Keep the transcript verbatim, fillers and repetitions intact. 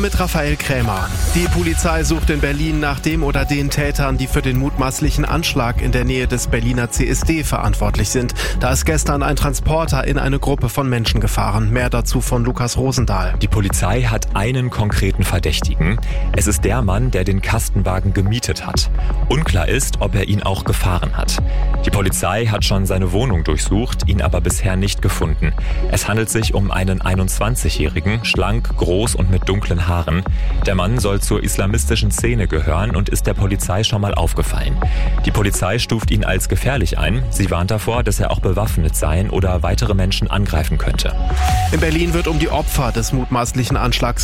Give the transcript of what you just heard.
Mit Raphael Krämer. Die Polizei sucht in Berlin nach dem oder den Tätern, die für den mutmaßlichen Anschlag in der Nähe des Berliner C S D verantwortlich sind. Da ist gestern ein Transporter in eine Gruppe von Menschen gefahren. Mehr dazu von Lukas Rosendahl. Die Polizei hat einen konkreten Verdächtigen. Es ist der Mann, der den Kastenwagen gemietet hat. Unklar ist, ob er ihn auch gefahren hat. Die Polizei hat schon seine Wohnung durchsucht, ihn aber bisher nicht gefunden. Es handelt sich um einen einundzwanzigjährigen, schlank, groß und mit dunklen Haaren. Der Mann soll zur islamistischen Szene gehören und ist der Polizei schon mal aufgefallen. Die Polizei stuft ihn als gefährlich ein. Sie warnt davor, dass er auch bewaffnet sein oder weitere Menschen angreifen könnte. In Berlin wird um die Opfer des mutmaßlichen Anschlags